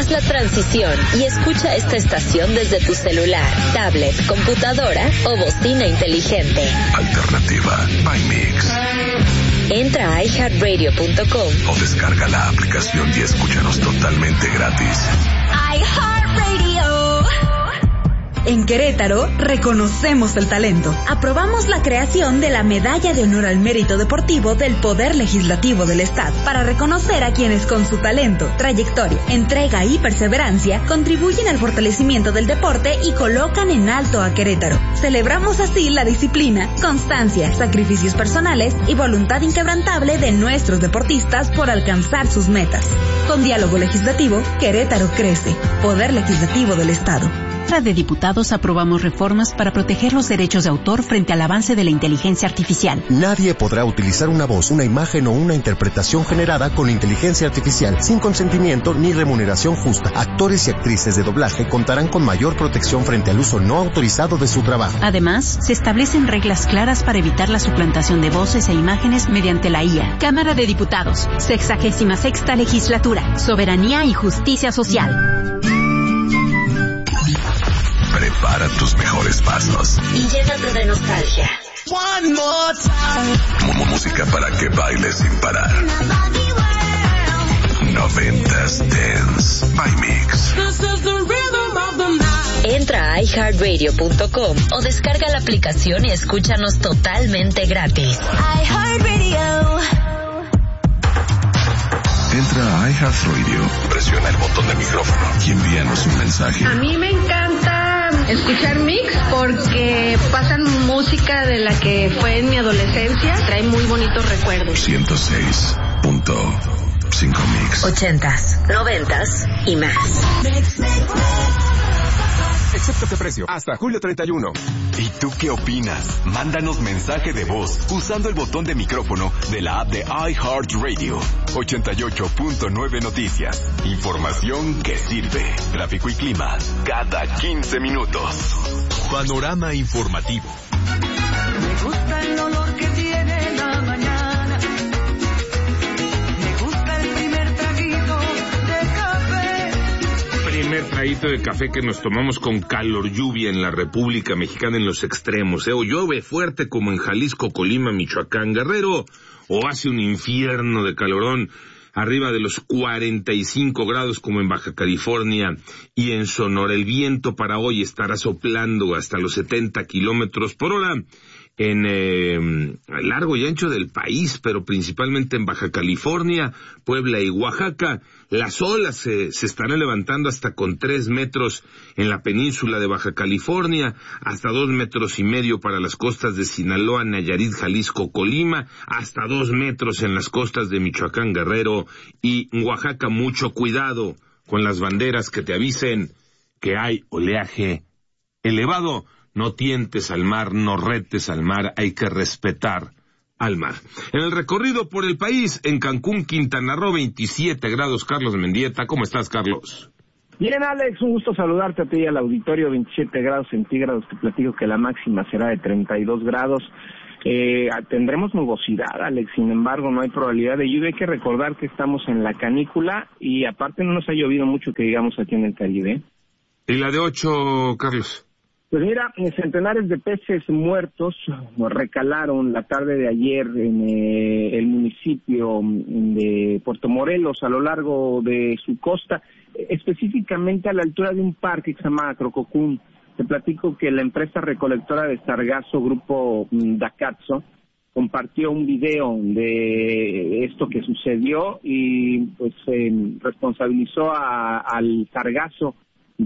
Haz la transición y escucha esta estación desde tu celular, tablet, computadora o bocina inteligente. Alternativa by Mix. Entra a iHeartRadio.com o descarga la aplicación y escúchanos totalmente gratis. iHeartRadio. En Querétaro, reconocemos el talento. Aprobamos la creación de la Medalla de Honor al Mérito Deportivo del Poder Legislativo del Estado para reconocer a quienes con su talento, trayectoria, entrega y perseverancia contribuyen al fortalecimiento del deporte y colocan en alto a Querétaro. Celebramos así la disciplina, constancia, sacrificios personales y voluntad inquebrantable de nuestros deportistas por alcanzar sus metas. Con diálogo legislativo, Querétaro crece. Poder Legislativo del Estado. De diputados aprobamos reformas para proteger los derechos de autor frente al avance de la inteligencia artificial. Nadie podrá utilizar una voz, una imagen o una interpretación generada con inteligencia artificial sin consentimiento ni remuneración justa. Actores y actrices de doblaje contarán con mayor protección frente al uso no autorizado de su trabajo. Además, se establecen reglas claras para evitar la suplantación de voces e imágenes mediante la IA. Cámara de Diputados, 66ª Legislatura, Soberanía y Justicia Social. Prepara tus mejores pasos y llénate de nostalgia. One more time. Música para que bailes sin parar. 90s Dance by Mix. Entra a iHeartRadio.com o descarga la aplicación y escúchanos totalmente gratis. iHeartRadio. Entra a iHeartRadio, presiona el botón de micrófono y envíanos un mensaje. A mí me encanta escuchar Mix porque pasan música de la que fue en mi adolescencia, trae muy bonitos recuerdos. 106.5 Mix. 80s, 90s y más. Excepto que precio, hasta julio 31. ¿Y tú qué opinas? Mándanos mensaje de voz usando el botón de micrófono de la app de iHeartRadio. 88.9 Noticias. Información que sirve. Tráfico y clima cada 15 minutos. Panorama informativo. Me gusta el olor que tiene la mañana. Me gusta el primer traguito de café. Primer traguito de café que nos tomamos con calor lluvia en la República Mexicana en los extremos, O llueve fuerte como en Jalisco, Colima, Michoacán, Guerrero, o hace un infierno de calorón arriba de los 45 grados como en Baja California y en Sonora. El viento para hoy estará soplando hasta los 70 kilómetros por hora en largo y ancho del país, pero principalmente en Baja California, Puebla y Oaxaca. Las olas se estarán levantando hasta con 3 metros en la península de Baja California, hasta 2,5 metros para las costas de Sinaloa, Nayarit, Jalisco, Colima, hasta 2 metros en las costas de Michoacán, Guerrero y Oaxaca. Mucho cuidado con las banderas que te avisen que hay oleaje elevado. No tientes al mar, no retes al mar, hay que respetar al mar. En el recorrido por el país, en Cancún, Quintana Roo, 27 grados, Carlos Mendieta. ¿Cómo estás, Carlos? Bien, Alex, un gusto saludarte a ti y al auditorio. 27 grados centígrados, te platico que la máxima será de 32 grados. Tendremos nubosidad, Alex, sin embargo no hay probabilidad de lluvia. Hay que recordar que estamos en la canícula y aparte no nos ha llovido mucho que digamos aquí en el Caribe. ¿Y la de 8, Carlos? Pues mira, centenares de peces muertos recalaron la tarde de ayer en el municipio de Puerto Morelos, a lo largo de su costa, específicamente a la altura de un parque que se llama Crococún. Te platico que la empresa recolectora de sargazo, Grupo Dacatzo, compartió un video de esto que sucedió y pues responsabilizó al sargazo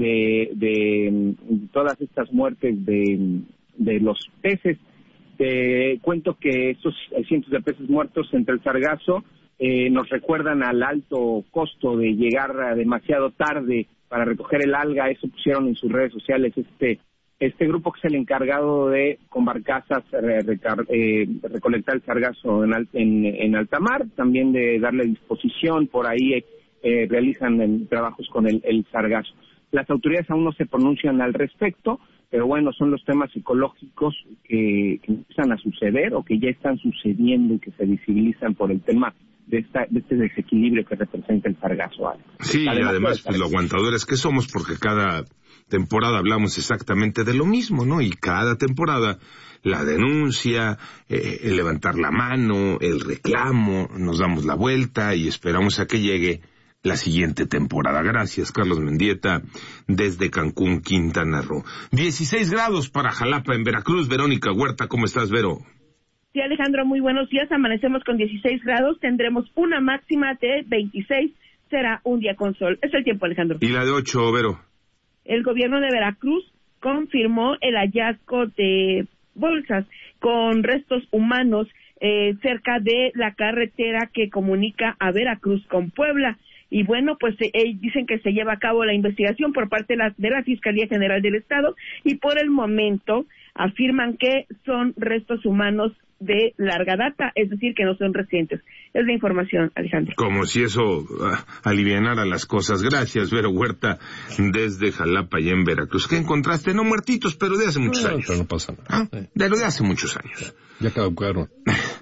de todas estas muertes de los peces. Te cuento que estos cientos de peces muertos entre el sargazo nos recuerdan al alto costo de llegar demasiado tarde para recoger el alga. Eso pusieron en sus redes sociales este grupo que es el encargado de con barcazas recolectar el sargazo en alta mar, también de darle disposición. Por ahí realizan trabajos con el sargazo. Las autoridades aún no se pronuncian al respecto, pero bueno, son los temas ecológicos que empiezan a suceder o que ya están sucediendo y que se visibilizan por el tema este desequilibrio que representa el sargazo. Sí, y además pues lo aguantadores que somos, porque cada temporada hablamos exactamente de lo mismo, ¿no? Y cada temporada la denuncia, el levantar la mano, el reclamo, nos damos la vuelta y esperamos a que llegue la siguiente temporada. Gracias, Carlos Mendieta, desde Cancún, Quintana Roo. 16 grados para Jalapa, en Veracruz. Verónica Huerta, ¿cómo estás, Vero? Sí, Alejandro, muy buenos días. Amanecemos con 16 grados, tendremos una máxima de 26, será un día con sol. Es el tiempo, Alejandro. ¿Y la de 8, Vero? El gobierno de Veracruz confirmó el hallazgo de bolsas con restos humanos cerca de la carretera que comunica a Veracruz con Puebla. Y bueno, pues dicen que se lleva a cabo la investigación por parte de la Fiscalía General del Estado y por el momento afirman que son restos humanos de larga data, es decir, que no son recientes. Es la información, Alejandro. Como si eso alivianara las cosas. Gracias, Vero Huerta, desde Jalapa y en Veracruz. ¿Qué encontraste? No muertitos, pero de hace muchos años. No pasa nada. De hace muchos años. Ya caducaron.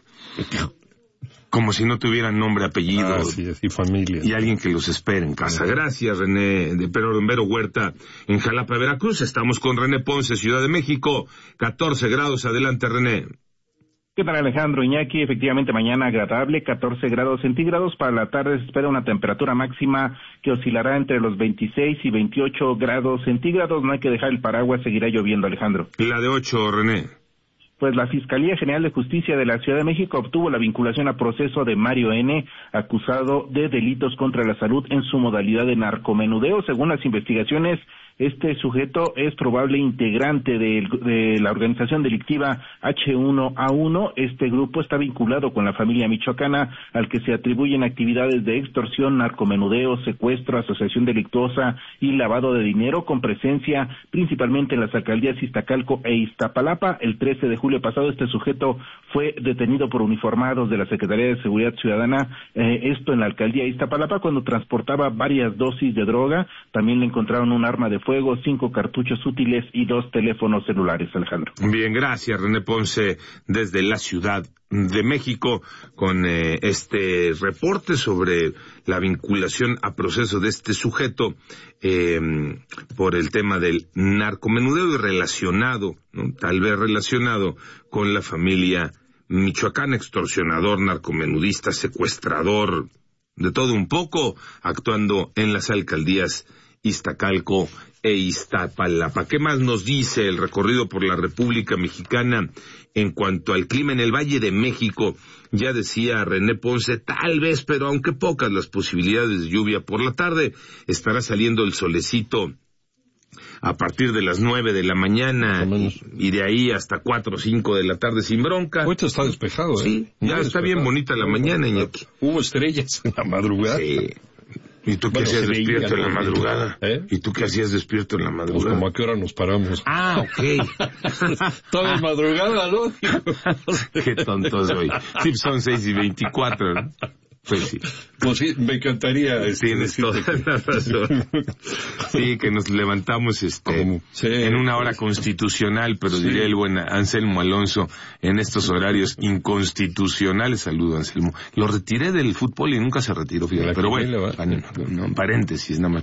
Como si no tuvieran nombre, apellido. Así es, y familia. Y alguien que los espere en casa. Gracias, René, Vero Huerta, en Jalapa, Veracruz. Estamos con René Ponce, Ciudad de México, 14 grados. Adelante, René. ¿Qué tal, Alejandro? Iñaki, efectivamente mañana agradable, 14 grados centígrados. Para la tarde se espera una temperatura máxima que oscilará entre los 26 y 28 grados centígrados. No hay que dejar el paraguas, seguirá lloviendo, Alejandro. La de 8, René. Pues la Fiscalía General de Justicia de la Ciudad de México obtuvo la vinculación a proceso de Mario N., acusado de delitos contra la salud en su modalidad de narcomenudeo. Según las investigaciones, este sujeto es probable integrante de la organización delictiva H1A1. Este grupo está vinculado con la familia michoacana, al que se atribuyen actividades de extorsión, narcomenudeo, secuestro, asociación delictuosa y lavado de dinero, con presencia principalmente en las alcaldías Iztacalco e Iztapalapa. El 13 de julio pasado, este sujeto fue detenido por uniformados de la Secretaría de Seguridad Ciudadana, esto en la alcaldía Iztapalapa, cuando transportaba varias dosis de droga. También le encontraron un arma de fuego, 5 cartuchos útiles y 2 teléfonos celulares, Alejandro. Bien, gracias, René Ponce, desde la Ciudad de México, con este reporte sobre la vinculación a proceso de este sujeto por el tema del narcomenudeo y relacionado, ¿no? Tal vez relacionado con la familia michoacana, extorsionador, narcomenudista, secuestrador, de todo un poco, actuando en las alcaldías Iztacalco e Iztapalapa. ¿Qué más nos dice el recorrido por la República Mexicana en cuanto al clima en el Valle de México? Ya decía René Ponce, tal vez, pero aunque pocas las posibilidades de lluvia por la tarde. Estará saliendo el solecito a partir de las 9 de la mañana y de ahí hasta 4 o 5 de la tarde sin bronca. Ahorita está despejado, ¿eh? Sí, ya está bien bonita la mañana, Iñaki. Hubo estrellas en la madrugada. Sí. ¿Y tú qué hacías despierto en la madrugada? ¿Y tú qué hacías despierto en la madrugada? Pues como a qué hora nos paramos. Ah, ok. Toda madrugada, ¿no? Qué tonto soy. Sí, son 6:24, ¿no? Pues sí. Pues sí, me encantaría. Tienes toda la razón. Sí, que nos levantamos en una hora constitucional, pero diría el buen Anselmo Alonso, en estos horarios inconstitucionales. Saludo, Anselmo. Lo retiré del fútbol y nunca se retiró, fíjate. Pero bueno, no, paréntesis, nada más.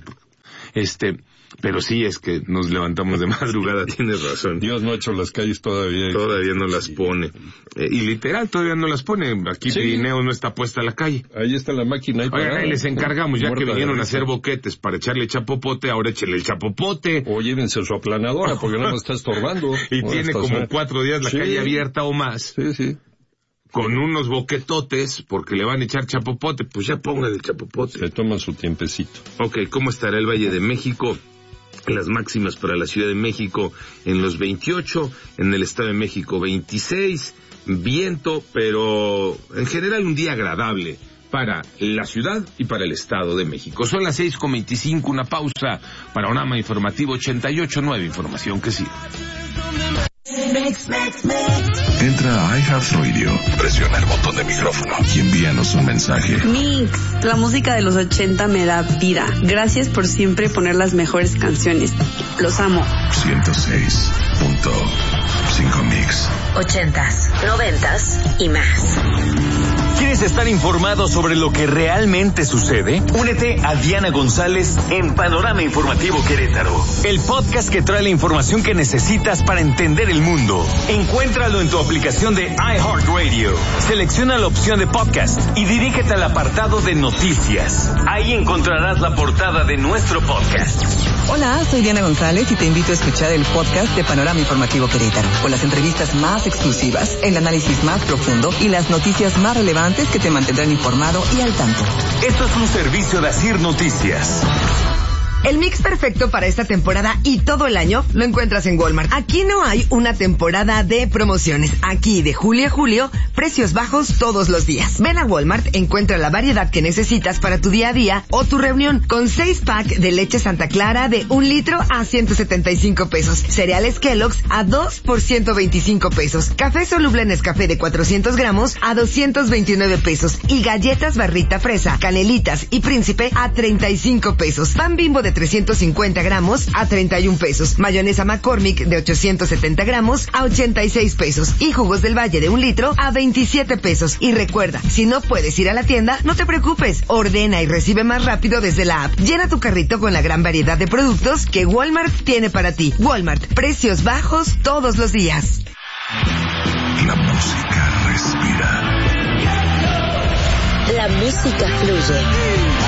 Pero sí, es que nos levantamos de madrugada, tienes razón. Dios no ha hecho las calles todavía. Todavía no las pone. Y literal, todavía no las pone. Aquí Pirineo no está puesta a la calle. Ahí está la máquina. Oigan, ahí les encargamos, ya que vinieron a hacer boquetes para echarle chapopote, ahora échele el chapopote. O llévense su aplanadora, porque nada más está estorbando. Y tiene como 4 días la calle abierta o más. Sí. Con unos boquetotes, porque le van a echar chapopote, pues ya pongan el chapopote. Se toman su tiempecito. Ok, ¿cómo estará el Valle de México? Las máximas para la Ciudad de México en los 28, en el Estado de México 26, viento, pero en general un día agradable para la ciudad y para el Estado de México. Son las 6:25, una pausa para Onama Informativo 88.9, información que sigue. Entra a iHeartRadio, presiona el botón de micrófono y envíanos un mensaje. Mix, la música de los 80 me da vida. Gracias por siempre poner las mejores canciones. Los amo. 106.5 Mix. 80s, 90s y más. ¿Quieres estar informado sobre lo que realmente sucede? Únete a Diana González en Panorama Informativo Querétaro, el podcast que trae la información que necesitas para entender el mundo. Encuéntralo en tu aplicación de iHeartRadio. Selecciona la opción de podcast y dirígete al apartado de noticias. Ahí encontrarás la portada de nuestro podcast. Hola, soy Diana González y te invito a escuchar el podcast de Panorama Informativo Querétaro, con las entrevistas más exclusivas, el análisis más profundo y las noticias más relevantes que te mantendrán informado y al tanto. Esto es un servicio de Asir Noticias. El mix perfecto para esta temporada y todo el año lo encuentras en Walmart. Aquí no hay una temporada de promociones. Aquí, de julio a julio, precios bajos todos los días. Ven a Walmart, encuentra la variedad que necesitas para tu día a día o tu reunión. Con 6 pack de leche Santa Clara de 1 litro a 175 pesos. Cereales Kellogg's a 2 por 125 pesos. Café soluble Nescafé de 400 gramos a 229 pesos. Y galletas Barrita Fresa, Canelitas y Príncipe a 35 pesos. Pan Bimbo de 350 gramos a 31 pesos. Mayonesa McCormick de 870 gramos a 86 pesos. Y jugos del Valle de 1 litro a 27 pesos. Y recuerda, si no puedes ir a la tienda, no te preocupes. Ordena y recibe más rápido desde la app. Llena tu carrito con la gran variedad de productos que Walmart tiene para ti. Walmart, precios bajos todos los días. La música respira. La música fluye.